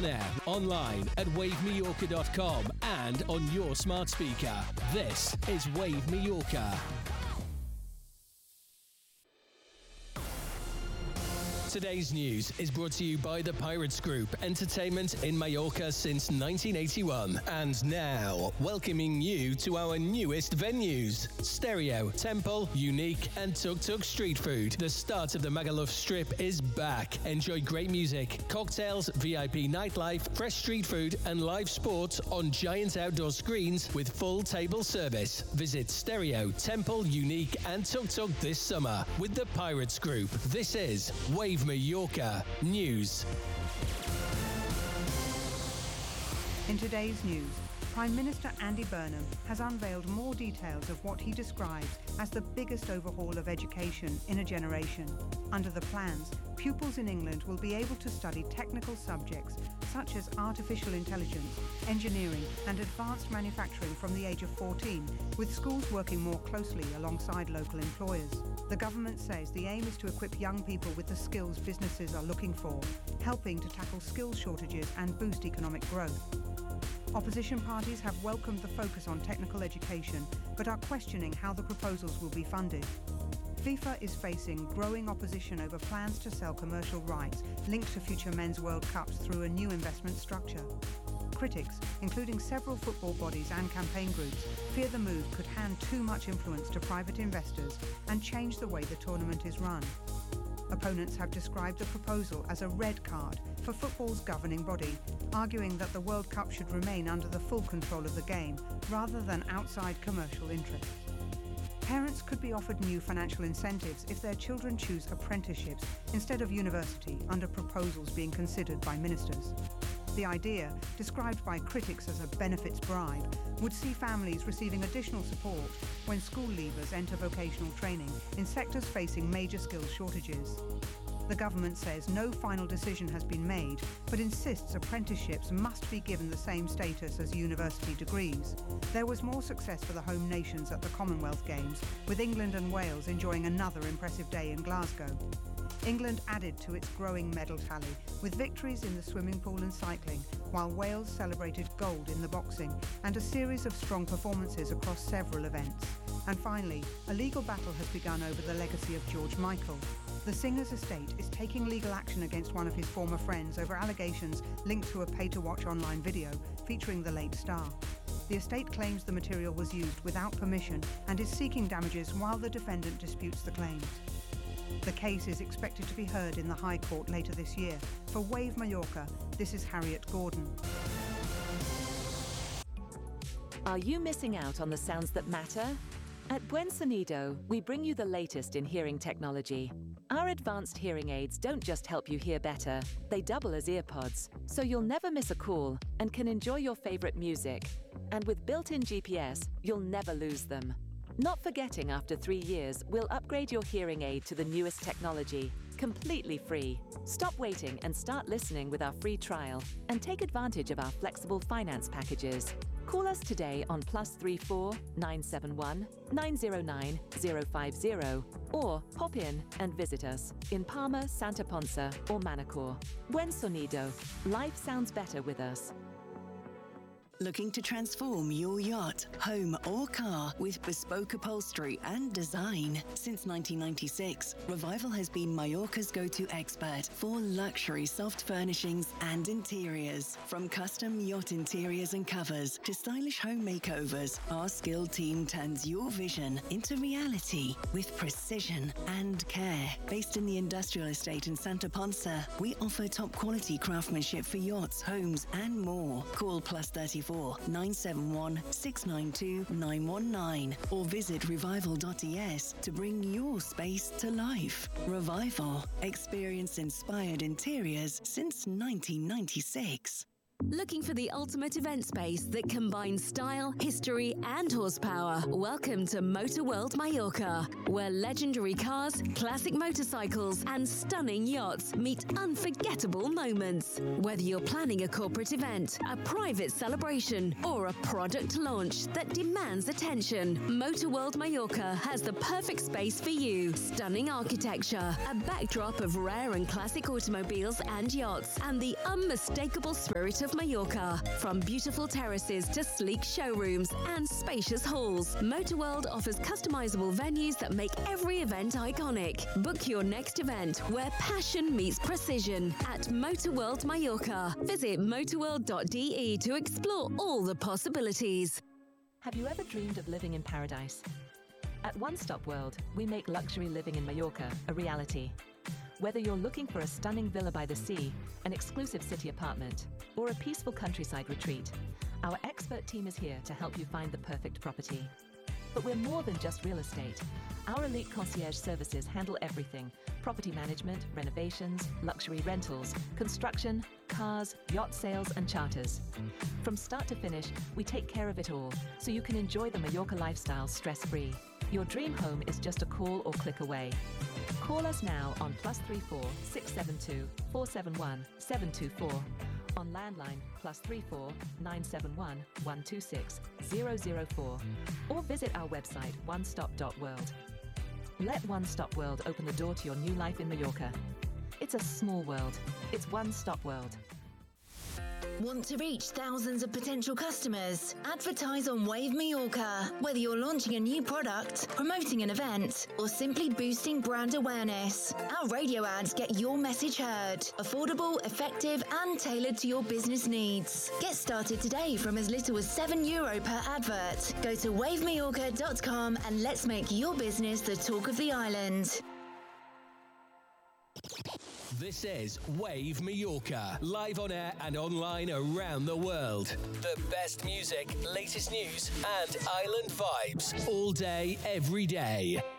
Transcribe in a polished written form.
air, online at wavemallorca.com and on your smart speaker. This is Wave Mallorca. Today's news is brought to you by the Pirates Group, entertainment in Mallorca since 1981. And now, welcoming you to our newest venues: Stereo, Temple, Unique, and Tuk Tuk Street Food. The start of the Magaluf Strip is back. Enjoy great music, cocktails, VIP nightlife, fresh street food, and live sports on giant outdoor screens with full table service. Visit Stereo, Temple, Unique, and Tuk Tuk this summer with the Pirates Group. This is Wave Mallorca News. In today's news, Prime Minister Andy Burnham has unveiled more details of what he describes as the biggest overhaul of education in a generation. Under the plans, pupils in England will be able to study technical subjects such as artificial intelligence, engineering and advanced manufacturing from the age of 14, with schools working more closely alongside local employers. The government says the aim is to equip young people with the skills businesses are looking for, helping to tackle skills shortages and boost economic growth. Opposition parties have welcomed the focus on technical education, but are questioning how the proposals will be funded. FIFA is facing growing opposition over plans to sell commercial rights linked to future Men's World Cups through a new investment structure. Critics, including several football bodies and campaign groups, fear the move could hand too much influence to private investors and change the way the tournament is run. Opponents have described the proposal as a red card for football's governing body, arguing that the World Cup should remain under the full control of the game rather than outside commercial interests. Parents could be offered new financial incentives if their children choose apprenticeships instead of university under proposals being considered by ministers. The idea, described by critics as a benefits bribe, would see families receiving additional support when school leavers enter vocational training in sectors facing major skills shortages. The government says no final decision has been made, but insists apprenticeships must be given the same status as university degrees. There was more success for the home nations at the Commonwealth Games, with England and Wales enjoying another impressive day in Glasgow. England added to its growing medal tally with victories in the swimming pool and cycling, while Wales celebrated gold in the boxing and a series of strong performances across several events. And finally, a legal battle has begun over the legacy of George Michael. The singer's estate is taking legal action against one of his former friends over allegations linked to a pay-to-watch online video featuring the late star. The estate claims the material was used without permission and is seeking damages while the defendant disputes the claims. The case is expected to be heard in the High Court later this year. For Wave Mallorca, this is Harriet Gordon. Are you missing out on the sounds that matter? At Buen Sonido, we bring you the latest in hearing technology. Our advanced hearing aids don't just help you hear better, they double as earpods, so you'll never miss a call and can enjoy your favorite music. And with built-in GPS, you'll never lose them. Not forgetting, after 3 years, we'll upgrade your hearing aid to the newest technology, completely free. Stop waiting and start listening with our free trial, and take advantage of our flexible finance packages. Call us today on +34 971 909 050 or pop in and visit us in Palma, Santa Ponsa or Manacor. Buen Sonido. Life sounds better with us. Looking to transform your yacht, home or car with bespoke upholstery and design? Since 1996, Revival has been Mallorca's go-to expert for luxury soft furnishings and interiors. From custom yacht interiors and covers to stylish home makeovers, our skilled team turns your vision into reality with precision and care. Based in the industrial estate in Santa Ponsa, we offer top quality craftsmanship for yachts, homes and more. Call +34 971 692 919 or visit revival.es to bring your space to life. Revival. Experience inspired interiors since 1996. Looking for the ultimate event space that combines style, history, and horsepower? Welcome to Motor World Mallorca, where legendary cars, classic motorcycles, and stunning yachts meet unforgettable moments. Whether you're planning a corporate event, a private celebration, or a product launch that demands attention, Motor World Mallorca has the perfect space for you. Stunning architecture, a backdrop of rare and classic automobiles and yachts, and the unmistakable spirit of Mallorca. From beautiful terraces to sleek showrooms and spacious halls, Motor World offers customizable venues that make every event iconic. Book your next event where passion meets precision at Motor World Mallorca. Visit motorworld.de to explore all the possibilities. Have you ever dreamed of living in paradise? At One Stop World, we make luxury living in Mallorca a reality. Whether you're looking for a stunning villa by the sea, an exclusive city apartment, or a peaceful countryside retreat, our expert team is here to help you find the perfect property. But we're more than just real estate. Our elite concierge services handle everything: property management, renovations, luxury rentals, construction, cars, yacht sales, and charters. From start to finish, we take care of it all, so you can enjoy the Mallorca lifestyle stress-free. Your dream home is just a call or click away. Call us now on +34 672 471 724. On landline +34 971 126 004. Or visit our website onestop.world. Let One Stop World open the door to your new life in Mallorca. It's a small world. It's One Stop World. Want to reach thousands of potential customers? Advertise on Wave Mallorca. Whether you're launching a new product, promoting an event, or simply boosting brand awareness, our radio ads get your message heard. Affordable, effective, and tailored to your business needs. Get started today from as little as €7 per advert. Go to wavemallorca.com and let's make your business the talk of the island. This is Wave Mallorca, live on air and online around the world. The best music, latest news, and island vibes all day, every day.